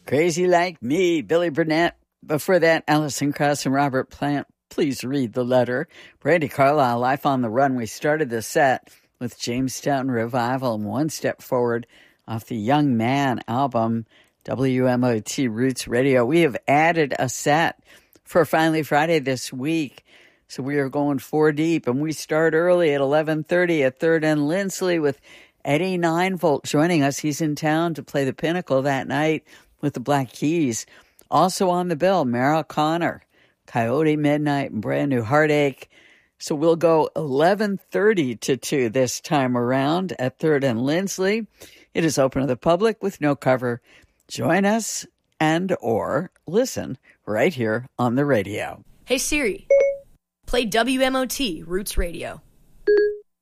Crazy Like Me, Billy Burnett. Before that, Alison Krauss and Robert Plant. Please read the letter. Brandi Carlile, Life on the Run. We started the set with Jamestown Revival and One Step Forward off the Young Man album, WMOT Roots Radio. We have added a set for Finally Friday this week. So we are going 4 deep, and we start early at 11:30 at 3rd and Lindsley with Eddie Ninevolt joining us. He's in town to play the Pinnacle that night with the Black Keys. Also on the bill, Meryl Connor, Coyote Midnight, and Brand New Heartache. So we'll go 11:30 to 2 this time around at 3rd and Lindsley. It is open to the public with no cover. Join us and or listen right here on the radio. Hey Siri, play WMOT Roots Radio.